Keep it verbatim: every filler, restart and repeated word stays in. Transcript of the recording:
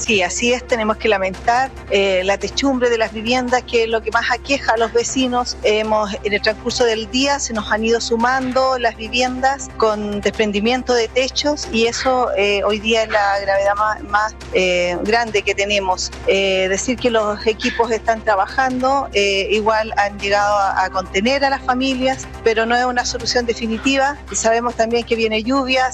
Sí, así es, tenemos que lamentar eh, la techumbre de las viviendas, que es lo que más aqueja a los vecinos. Hemos, en el transcurso del día se nos han ido sumando las viviendas con desprendimiento de techos y eso eh, hoy día es la gravedad más, más eh, grande que tenemos. Eh, decir que los equipos están trabajando, eh, igual han llegado a, a contener a las familias, pero no es una solución definitiva. Sabemos también que viene lluvia,